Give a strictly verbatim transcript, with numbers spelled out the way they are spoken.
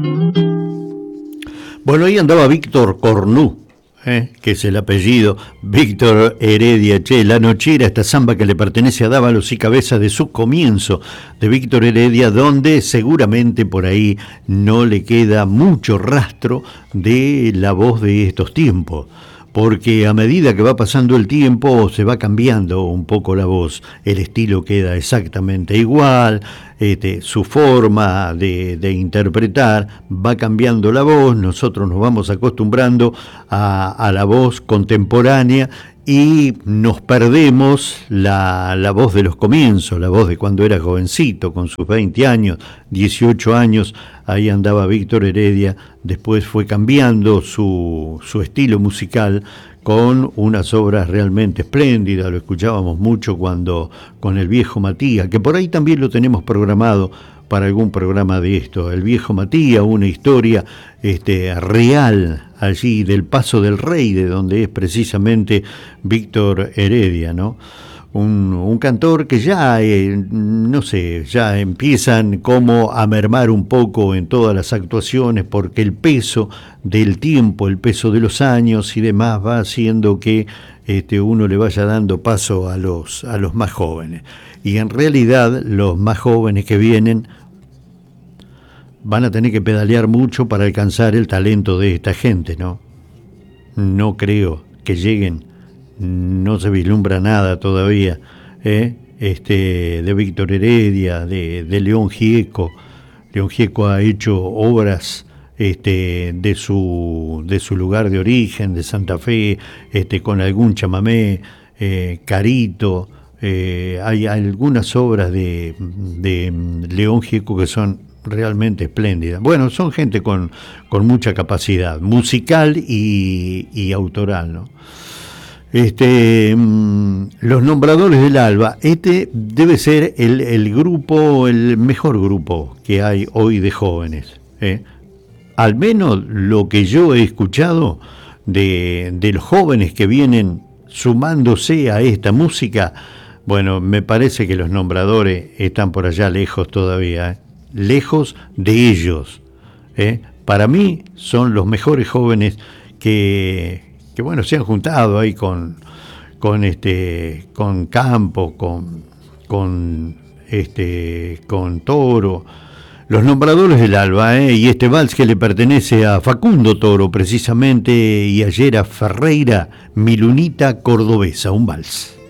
Bueno, ahí andaba Víctor Cornú, ¿eh? que es el apellido, Víctor Heredia, che, La Nochera, esta samba que le pertenece a Dávalos y Cabeza de su comienzo, de Víctor Heredia, donde seguramente por ahí no le queda mucho rastro de la voz de estos tiempos, porque a medida que va pasando el tiempo se va cambiando un poco la voz, el estilo queda exactamente igual, este, su forma de, de interpretar va cambiando la voz, nosotros nos vamos acostumbrando a, a la voz contemporánea y nos perdemos la, la voz de los comienzos, la voz de cuando era jovencito, con sus veinte años, dieciocho años, ahí andaba Víctor Heredia, después fue cambiando su, su estilo musical con unas obras realmente espléndidas, lo escuchábamos mucho cuando con el viejo Matías, que por ahí también lo tenemos programado para algún programa de esto, el viejo Matías, una historia este, real allí del Paso del Rey, de donde es precisamente Víctor Heredia, ¿no? Un, un cantor que ya, eh, no sé, ya empiezan como a mermar un poco en todas las actuaciones, porque el peso del tiempo, el peso de los años y demás va haciendo que este, uno le vaya dando paso a los, a los más jóvenes. Y en realidad los más jóvenes que vienen van a tener que pedalear mucho para alcanzar el talento de esta gente, ¿no? No creo que lleguen, no se vislumbra nada todavía, ¿eh? este, de Víctor Heredia, de, de León Gieco. León Gieco ha hecho obras este, de, su, de su lugar de origen, de Santa Fe, este, con algún chamamé, eh, Carito. Eh, hay algunas obras de, de León Gieco que son realmente espléndida. Bueno, son gente con, con mucha capacidad musical y, y autoral, ¿no? Este, mmm, los Nombradores del Alba, este debe ser el, el grupo, el mejor grupo que hay hoy de jóvenes, ¿eh? Al menos lo que yo he escuchado de, de los jóvenes que vienen sumándose a esta música, bueno, me parece que los Nombradores están por allá lejos todavía, ¿eh? Lejos de ellos, ¿eh? Para mí son los mejores jóvenes que, que bueno, se han juntado ahí con, con este, con Campo, con, con este, con Toro, los Nombradores del Alba, ¿eh? Y este vals que le pertenece a Facundo Toro precisamente y ayer a Ferreira, Mi Lunita Cordobesa, un vals.